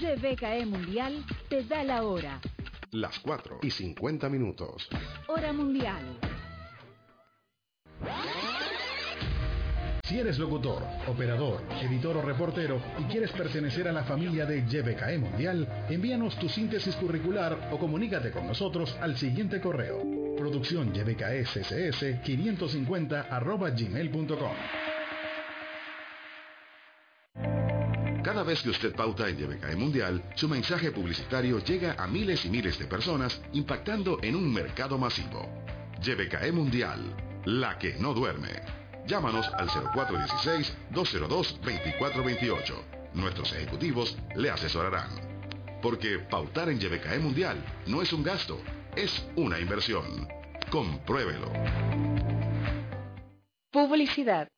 YBKE Mundial te da la hora. Las 4:50. Hora mundial. Si eres locutor, operador, editor o reportero y quieres pertenecer a la familia de YBKE Mundial, envíanos tu síntesis curricular o comunícate con nosotros al siguiente correo: producciónybksss550@gmail.com. Cada vez que usted pauta en YBKE Mundial, su mensaje publicitario llega a miles y miles de personas, impactando en un mercado masivo. YBKE Mundial, la que no duerme. Llámanos al 0416-202-2428. Nuestros ejecutivos le asesorarán. Porque pautar en YBKE Mundial no es un gasto, es una inversión. Compruébelo. Publicidad.